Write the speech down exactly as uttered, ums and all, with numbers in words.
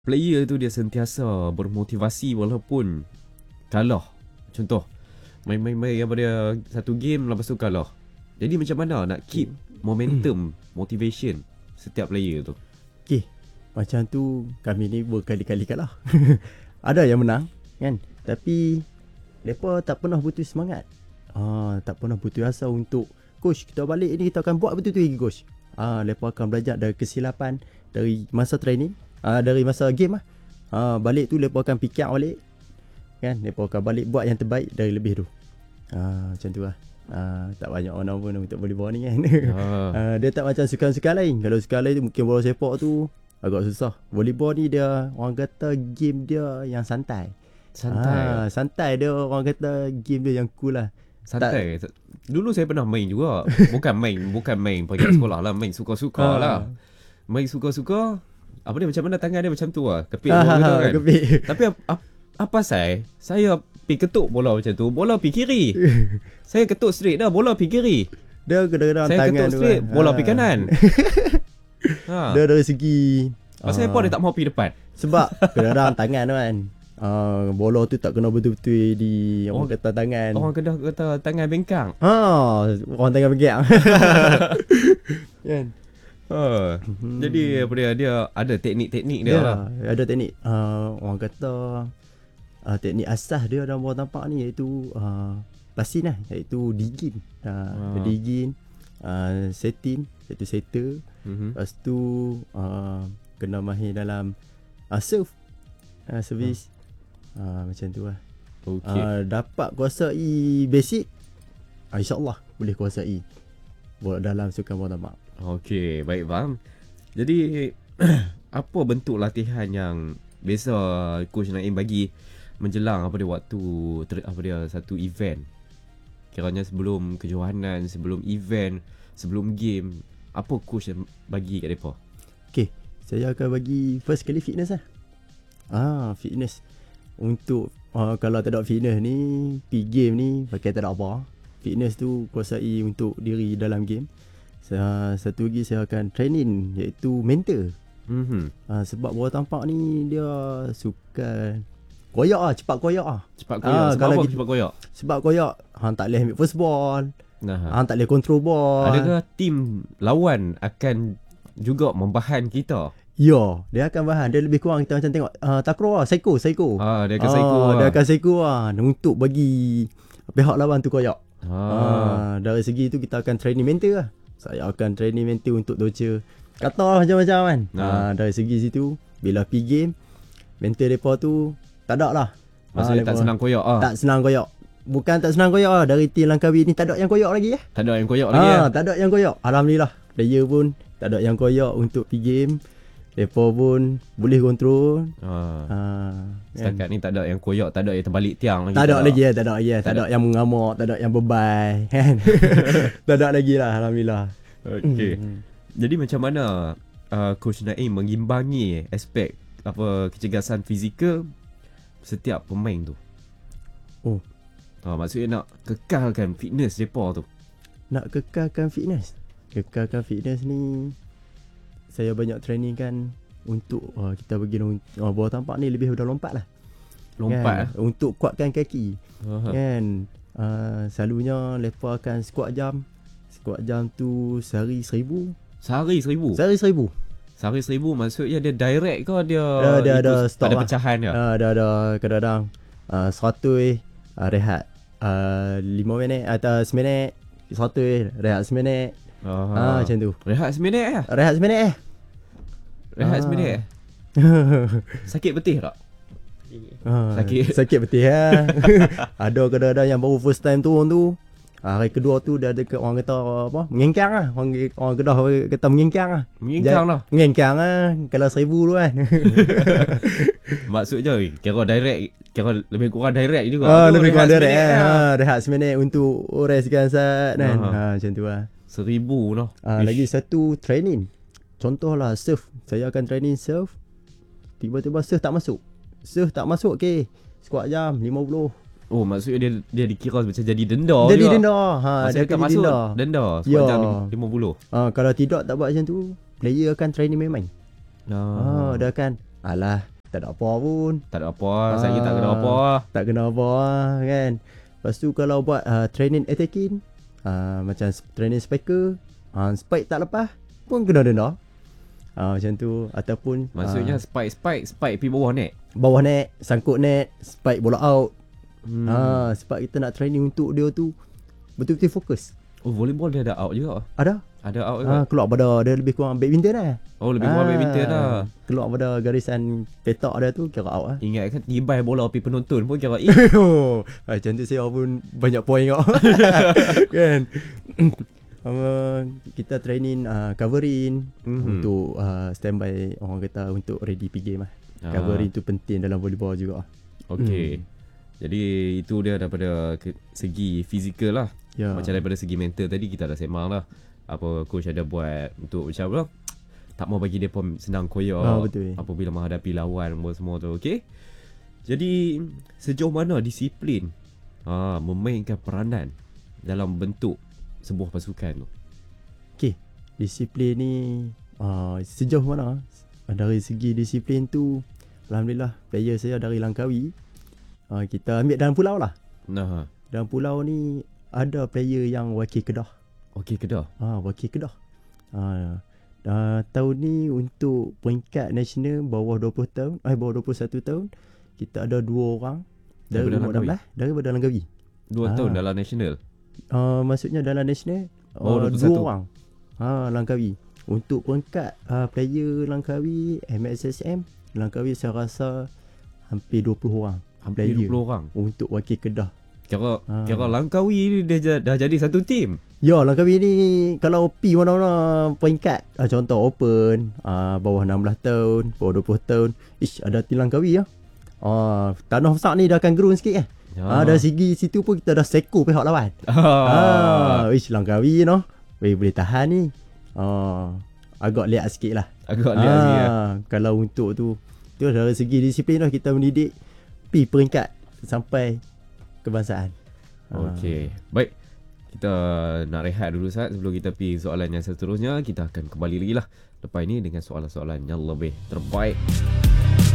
player tu dia sentiasa bermotivasi walaupun kalah. Contoh, main-main-main apa dia satu game lepas tu kalah. Jadi macam mana nak keep momentum, motivation setiap player tu? Okay, macam tu kami ni berkali-kali kalah. Ada yang menang kan, tapi mereka tak pernah putus semangat. Ah, tak pernah putus asa untuk coach, kita balik ni kita akan buat betul-betul lagi coach. Ah, mereka akan belajar dari kesilapan dari masa training, ah, dari masa game ah. Ah, balik tu mereka akan fikir balik kan, mereka akan balik buat yang terbaik dari lebih tu. Ah, macam tu lah. Ah, tak banyak orang pun untuk volleyball ni kan. Ah. Ah, dia tak macam sukan-sukan lain. Kalau sukan lain tu mungkin bola sepak tu agak susah. Volleyball ni dia orang kata game dia yang santai. Santai. Ah, santai dia, orang kata game dia yang cool lah. Santai. Tak. Dulu saya pernah main juga. Bukan main, bukan main pergi sekolah lah, main suka-suka Ah. lah. Main suka-suka. Apa dia macam mana tangan dia macam tu lah. Kepit Ah, bola tu kan. kepit. Tapi ap, ap, apa saya? Saya pergi ketuk bola macam tu, bola pergi kiri. Saya ketuk straight dah, bola pergi kiri. Dia kadang-kadang Saya tangan ketuk tu straight, kan. bola Ah. pergi kanan. Ha. Dia dari segi Pasal apa dia tak mau pergi depan? sebab kadang-kadang tangan tu kan. Ah, bola tu tak kena betul-betul di orang Orang- kata tangan. Orang kena kata tangan bengkang. Ha, orang tangan pegang. Kan? Ha. Jadi apa dia dia ada teknik-teknik dia, Dia lah. ada teknik uh, orang kata uh, teknik asas dia dalam bola tapak ni iaitu uh, pasin lah, iaitu digging. Uh, Ah. digging, uh, setting, iaitu setter. Mhm. Lepas tu uh, kena mahir dalam uh, serve, uh, service. Uh, macam tu lah. Okey. Uh, dapat kuasai basic, uh, InsyaAllah boleh kuasai bola dalam sukan bola tapak. Okey, baik faham. Jadi apa bentuk latihan yang biasa coach Naim bagi menjelang apa dia waktu ter, apa dia satu event? Kiranya sebelum kejohanan, sebelum event, sebelum game, apa coach yang bagi kat depa? Okay, saya akan bagi first kali fitness lah. Ah, fitness. Untuk uh, kalau tak ada fitness ni, pergi game ni pakai tak ada apa. Fitness tu kuasai untuk diri dalam game. Saya, satu lagi saya akan training iaitu mental. Mhm. Uh, sebab bola tapak ni dia suka koyak ah, cepat koyak ah. Cepat koyak. Ah, Sebab kalau apa kita- cepat koyak? Sebab koyak, hang tak boleh ambil first ball, Nah. hang tak boleh control ball. Adakah tim lawan akan juga membahan kita? Ya, dia akan bahan. Dia lebih kurang kita macam tengok uh, takraw lah, psycho, psycho. Ah, dia akan psycho Ah, lah. Dia akan psycho lah untuk bagi pihak lawan tu koyak. Ah. Ah, dari segi tu kita akan training mental lah. Saya akan training mental untuk doja kata lah macam-macam kan. Ah. Ah, dari segi situ bila pergi game mental depa tu tak ada lah. Maksudnya Ah, tak depa- senang koyak ah. Tak senang koyak. Bukan tak senang koyak lah. Dari tim Langkawi ni tak ada yang koyak lagi ya. Tak ada yang koyak lagi Ah, ah. tak ada yang koyak. Alhamdulillah. Player pun tak ada yang koyak untuk pergi game. Depa pun boleh kontrol. Ah. Ah, Setakat ni tak ada yang koyak, tak ada yang terbalik tiang lagi. tak ada lagi ya, tak ada lagi ya. Tak Tak ada yang mengamuk, tak ada yang bebai kan. Tak ada lagi lah, alhamdulillah. Okey. Hmm. Jadi macam mana uh, coach Naim mengimbangi aspek apa kecergasan fizikal setiap pemain tu? Oh. Ah, maksudnya nak kekalkan fitness depa tu. Nak kekalkan fitness. Kekalkan fitness ni saya banyak training kan untuk uh, kita bagi uh, bola tapak ni lebih dah lompat lah. Lompat kan? Untuk kuatkan kaki. ah. Kan uh, selalunya mereka akan squat jam. Squat jam tu sehari seribu. Sehari seribu. Sehari seribu. Sehari seribu maksudnya dia direct ke dia Dia- dia ikut- ada stop ada lah. pecahan dia? Uh, ada ada kadang-kadang uh, seratus uh, rehat uh, lima minit atau seminit, seratus rehat seminit. Ah. Ah, macam tu. Rehat seminit eh? Rehat seminit eh. Rehat Ah. seminit eh? Sakit betih tak? Ah, Sakit. Sakit betul ha. Ada kadang-kadang yang baru first time turun tu. Ah, hari kedua tu dia ada ke- orang kata apa? Mengengkang ah. Orang orang Kedah kata mengengkang ah. Menyingkang lah. Mengengkang ah. Kalau seribu tu kan. Maksudnya kira direct, kira lebih kurang direct juga. Ah, Tu lebih kurang rehat direct seminit eh. lah. Ha, rehat seminit untuk restkan sat kan. Ah. Ha, macam tu lah. Seribu lah. Ah, Ish. lagi satu training. Contohlah surf. Saya akan training surf. Tiba-tiba surf tak masuk. Surf tak masuk okey. Squat jam lima puluh. Oh, maksudnya dia dia dikira macam jadi denda Jadi juga. denda. Ha, Maksudnya dia tak akan masuk denda. denda Ya. Squat jam lima puluh. Ah, kalau tidak tak buat macam tu, player akan training main-main. Ah. Ah, dia akan Alah, tak ada apa pun. Tak ada apa, ah. Saya tak kena apa. Tak kena apa kan. Lepas tu kalau buat uh, training attacking, uh, macam training spiker, uh, spike tak lepas pun kena denda. Uh, macam tu. Ataupun Maksudnya uh, spike spike spike pergi bawah net. Bawah net, sangkut net, spike bola out. Hmm. Ah, sebab kita nak training untuk dia tu betul-betul fokus. Oh, volleyball dia ada out juga. Ada? Ada out juga. Ah, keluar pada dia lebih kurang badminton lah. Oh, lebih kurang Ah, badminton lah. Keluar pada garisan petak dia tu kira out lah. Ingat kan tibai bola api penonton pun kira in. Oh, macam tu saya pun banyak poin kau. Kan? Uh, kita training uh, covering Mhm. untuk uh, standby orang kata untuk ready pergi game lah. Ah. Covering tu penting dalam volleyball juga. Okey. Hmm. Jadi itu dia daripada ke, segi fizikal lah. Ya. Macam daripada segi mental tadi kita dah sembang lah. Apa coach ada buat untuk macam apa? Tak mau bagi dia pun senang koyak. Ah, betul. Apabila menghadapi lawan semua tu. Okey. Jadi sejauh mana disiplin ah memainkan peranan dalam bentuk sebuah pasukan tu? Okey, disiplin ni uh, sejauh mana? Dari segi disiplin tu, alhamdulillah player saya dari Langkawi. Uh, kita ambil dalam pulau lah. Nah, Dalam pulau ni ada player yang wakil Kedah. okey Kedah. Ah, wakil Kedah. Ah, uh, tahun ni untuk peringkat nasional bawah dua puluh tahun, eh bawah dua puluh satu tahun, kita ada dua orang dari Daripada umur enam belas daripada Langkawi. Dua Ah. tahun dalam nasional. Uh, maksudnya dalam nasional Oh, uh, dua puluh satu. dua orang. Ha, Langkawi. Untuk peringkat uh, player Langkawi M S S M, Langkawi saya rasa hampir dua puluh orang. Hampir dua puluh orang. Untuk wakil Kedah. Kira Ah. kira Langkawi ni dia ja- dah jadi satu tim. Ya, Langkawi ni kalau pi mana-mana peringkat, uh, contoh open, uh, bawah enam belas tahun, bawah dua puluh tahun, ish ada tim Langkawi ya. Uh, tanah besar ni dah akan gerun sikit eh. Ya. Ah, dari segi situ pun kita dah seko pihak lawan. Ah. Ah, ish Langkawi no. Weh boleh tahan ni. Ah, agak lihat sikit lah. Agak lihat sikit ya. Ah, kalau untuk tu, tu dari segi disiplin lah kita mendidik pi peringkat sampai kebangsaan. Ah. Okey. Baik. Kita nak rehat dulu Sat sebelum kita pergi soalan yang seterusnya. Kita akan kembali lagi lah lepas ini dengan soalan-soalan yang lebih terbaik.